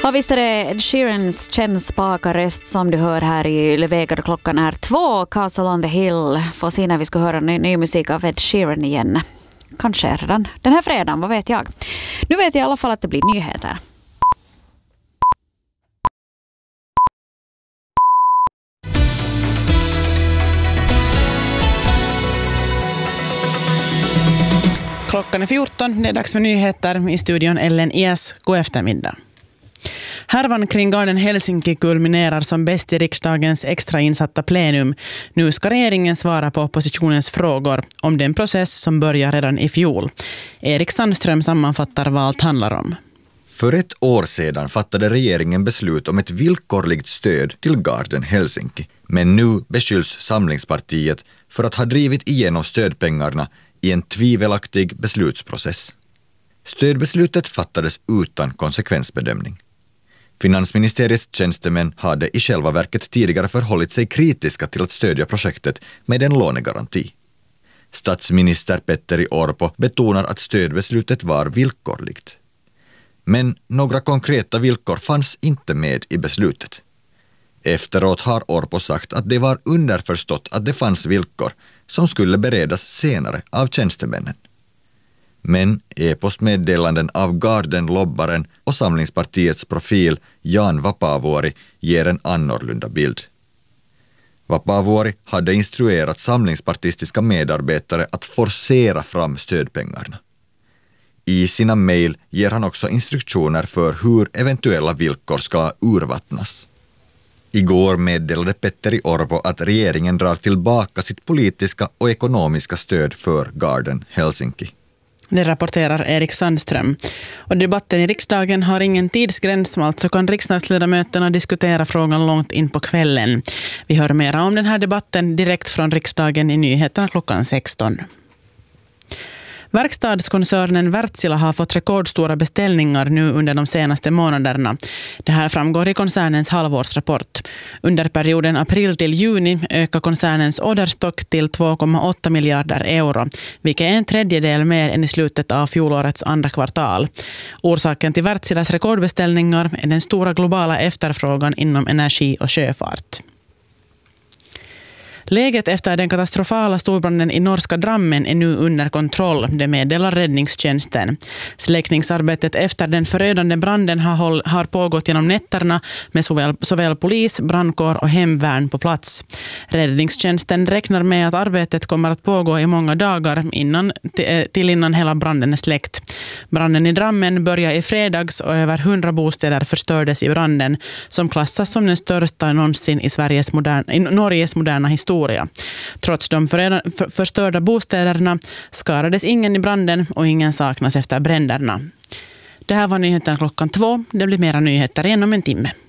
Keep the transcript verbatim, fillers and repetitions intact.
Ja, visst är det Ed Sheerans känns spaka röst som du hör här i Levega. Klockan är två. Castle on the Hill. Får se när vi ska höra ny, ny musik av Ed Sheeran igen. Kanske redan den här fredagen, vad vet jag. Nu vet jag i alla fall att det blir nyheter. Klockan är fjorton, det är dags för nyheter. I studion Ellen Ies, god eftermiddag. Härvan kring Garden Helsinki kulminerar som bäst i riksdagens extra insatta plenum. Nu ska regeringen svara på oppositionens frågor om den process som börjar redan i fjol. Erik Sandström sammanfattar vad allt handlar om. För ett år sedan fattade regeringen beslut om ett villkorligt stöd till Garden Helsinki. Men nu beskylls Samlingspartiet för att ha drivit igenom stödpengarna i en tvivelaktig beslutsprocess. Stödbeslutet fattades utan konsekvensbedömning. Finansministeriets tjänstemän hade i själva verket tidigare förhållit sig kritiska till att stödja projektet med en lånegaranti. Statsminister Petteri Orpo betonar att stödbeslutet var villkorligt. Men några konkreta villkor fanns inte med i beslutet. Efteråt har Orpo sagt att det var underförstått att det fanns villkor som skulle beredas senare av tjänstemännen. Men e-postmeddelanden av Garden-lobbaren och Samlingspartiets profil Jan Vapaavuori ger en annorlunda bild. Vapaavuori hade instruerat samlingspartistiska medarbetare att forcera fram stödpengarna. I sina mejl ger han också instruktioner för hur eventuella villkor ska urvattnas. Igår meddelade Petteri Orpo att regeringen drar tillbaka sitt politiska och ekonomiska stöd för Garden Helsinki. Det rapporterar Erik Sandström. Och debatten i riksdagen har ingen tidsgräns, alltså kan riksdagsledamöterna diskutera frågan långt in på kvällen. Vi hör mer om den här debatten direkt från riksdagen i nyheterna klockan sexton. Verkstadskoncernen Wärtsilä har fått rekordstora beställningar nu under de senaste månaderna. Det här framgår i koncernens halvårsrapport. Under perioden april till juni ökar koncernens orderstock till två komma åtta miljarder euro, vilket är en tredjedel mer än i slutet av fjolårets andra kvartal. Orsaken till Wärtsiläs rekordbeställningar är den stora globala efterfrågan inom energi och sjöfart. Läget efter den katastrofala storbranden i norska Drammen är nu under kontroll, det meddelar räddningstjänsten. Släckningsarbetet efter den förödande branden har, håll, har pågått genom nätterna med såväl, såväl polis, brandkår och hemvärn på plats. Räddningstjänsten räknar med att arbetet kommer att pågå i många dagar innan, till innan hela branden är släckt. Branden i Drammen började i fredags och över hundra bostäder förstördes i branden, som klassas som den största någonsin i, Sveriges moderna, i Norges moderna historia. Trots de förstörda bostäderna skadades ingen i branden och ingen saknas efter bränderna. Det här var nyheten klockan två. Det blir mera nyheter inom en timme.